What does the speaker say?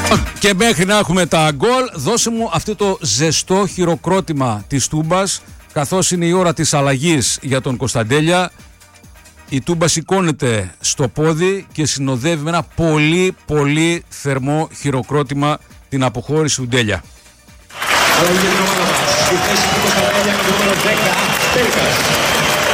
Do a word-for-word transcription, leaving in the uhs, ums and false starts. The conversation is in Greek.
Και μέχρι να έχουμε τα γκολ, δώσε μου αυτό το ζεστό χειροκρότημα της Τούμπας, καθώς είναι η ώρα της αλλαγής για τον Κωνσταντέλια. Η Τούμπα σηκώνεται στο πόδι και συνοδεύει με ένα πολύ πολύ θερμό χειροκρότημα την αποχώρηση του Ντέλια. Στη θέση του Κωνσταντέλια με το νούμερο δέκα, Πέλκας.